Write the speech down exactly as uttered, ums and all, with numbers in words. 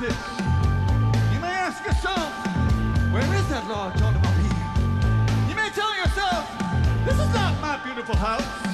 this? You may ask yourself, where is that large automobile? You may tell yourself, this is not my beautiful house.